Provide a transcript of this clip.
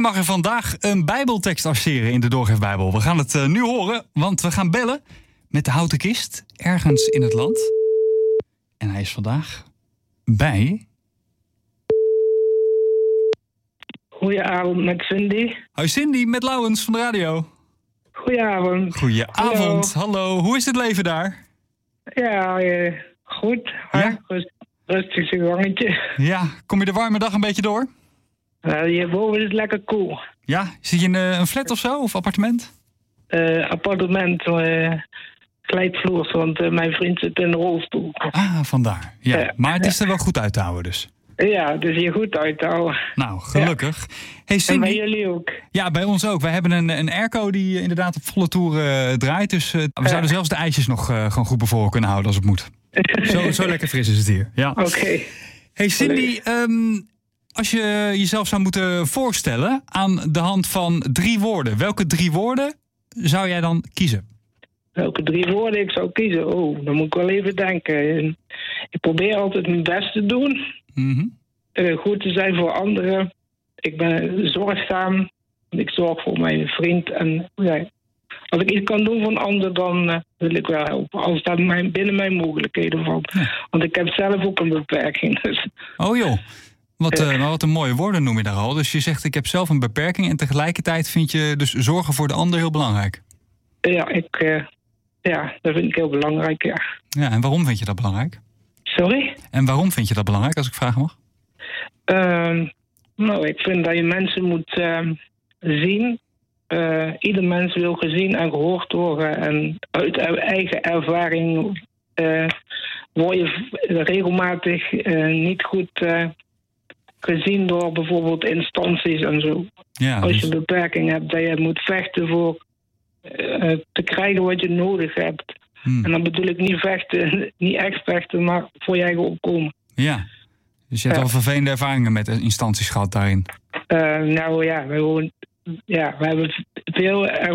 mag er vandaag een bijbeltekst arceren in de Doorgeefbijbel. We gaan het nu horen, want we gaan bellen met de houten kist ergens in het land. En hij is vandaag bij... Goedenavond met Cindy. Hoi Cindy, met Lauwens van de radio. Goedenavond. Goedenavond, hallo. Hoe is het leven daar? Ja, goed. Ja? Rustig zijn gangetje. Ja, kom je de warme dag een beetje door? Hierboven is het lekker koel. Ja, zit je in een flat of zo, of appartement? Appartement, glijvloers, want mijn vriend zit in de rolstoel. Ah, vandaar. Ja, maar het is er wel goed uit te houden dus. Ja, het is hier goed uit te houden. Nou, gelukkig. Ja. Hey, Cindy, en bij jullie ook? Ja, bij ons ook. Wij hebben een airco die inderdaad op volle toer draait. Dus we zouden zelfs de ijsjes nog gewoon goed bevroren kunnen houden als het moet. Zo lekker fris is het hier. Ja. Oké. Hey Cindy, als je jezelf zou moeten voorstellen aan de hand van 3 woorden. Welke 3 woorden zou jij dan kiezen? Welke 3 woorden ik zou kiezen? Oh, dan moet ik wel even denken. Ik probeer altijd mijn best te doen. Mm-hmm. Goed te zijn voor anderen. Ik ben zorgzaam. Ik zorg voor mijn vriend. En ja, als ik iets kan doen voor een ander, dan wil ik wel helpen. Als dat binnen mijn mogelijkheden valt. Ja. Want ik heb zelf ook een beperking. Dus. Oh joh. Wat een mooie woorden noem je daar al. Dus je zegt, ik heb zelf een beperking en tegelijkertijd vind je dus zorgen voor de ander heel belangrijk. Ja, dat vind ik heel belangrijk, ja. Ja, en waarom vind je dat belangrijk? Sorry? En waarom vind je dat belangrijk, als ik vragen mag? Nou, ik vind dat je mensen moet zien. Ieder mens wil gezien en gehoord worden. En uit eigen ervaring word je regelmatig niet goed gezien door bijvoorbeeld instanties en zo. Ja, als je een beperking hebt, dat je moet vechten voor te krijgen wat je nodig hebt. En dan bedoel ik niet vechten, niet echt vechten, maar voor je eigen opkomen. Ja, dus je hebt al vervelende ervaringen met instanties gehad daarin? Nou ja, we hebben veel